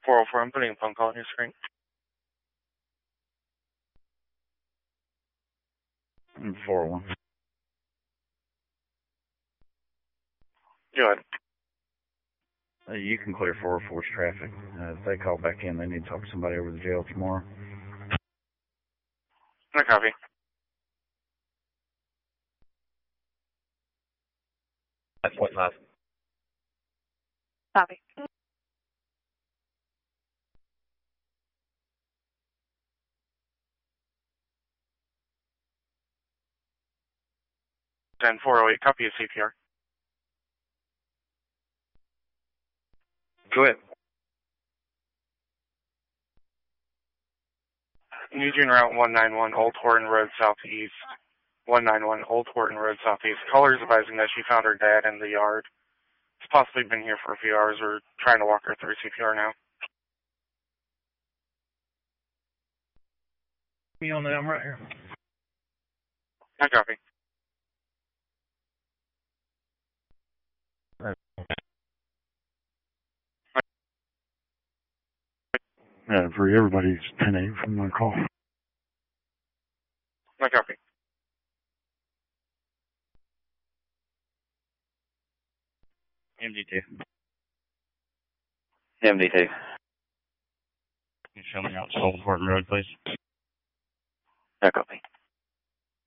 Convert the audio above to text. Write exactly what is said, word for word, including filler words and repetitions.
four oh four, I'm putting a phone call on your screen. four oh one. Go ahead. Uh, you can clear four oh four's traffic. Uh, if they call back in, they need to talk to somebody over the jail tomorrow. No copy. Five point five. Copy. ten four oh eight, copy of C P R. Go ahead. Eugene Route one nine one, Old Horton Road Southeast. one nine one, Old Horton Road Southeast. Caller is advising that she found her dad in the yard. He's possibly been here for a few hours. We're trying to walk her through C P R now. Me on that, I'm right here. No copy. Uh, for everybody's ten eight from my call. No copy. M D two. M D two. Can you show me out to Old Horton Road, please? No copy.